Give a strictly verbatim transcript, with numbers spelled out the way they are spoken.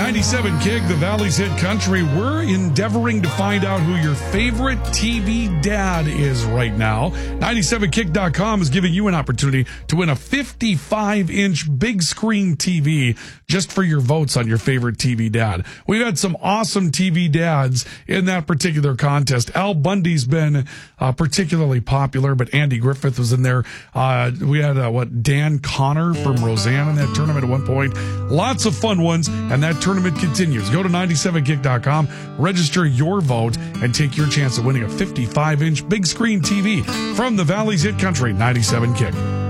ninety-seven Kick, the Valley's Hit Country. We're endeavoring to find out who your favorite T V dad is right now. ninety-seven kick dot com is giving you an opportunity to win a fifty-five inch big screen T V just for your votes on your favorite T V dad. We've had some awesome T V dads in that particular contest. Al Bundy's been uh, particularly popular, but Andy Griffith was in there. Uh, we had, uh, what, Dan Connor from Roseanne in that tournament at one point. Lots of fun ones, and that tournament continues. Go to ninety-seven kick dot com, register your vote, and take your chance of winning a fifty-five inch big screen T V from the Valley's Hit Country, ninety-seven Kick.